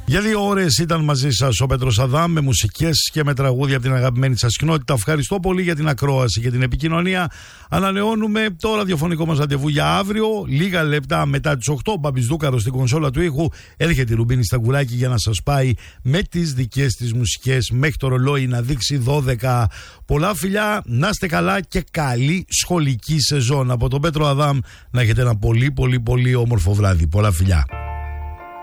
Για 2 ώρες ήταν μαζί σας ο Πέτρος Αδάμ με μουσικές και με τραγούδια από την αγαπημένη σας κοινότητα. Ευχαριστώ πολύ για την ακρόαση και την επικοινωνία. Ανανεώνουμε το ραδιοφωνικό μας ραντεβού για αύριο. Λίγα λεπτά μετά τις 8, ο Μπαμπισδούκαρος στην κονσόλα του ήχου. Έρχεται η Ρουμπίνη Σταγκουράκη για να σας πάει με τις δικές της μουσικές μέχρι το ρολόι να δείξει 12. Πολλά φιλιά, να είστε καλά και καλή σχολική σεζόν. Από τον Πέτρο Αδάμ να έχετε ένα πολύ όμορφο βράδυ. Πολλά φιλιά.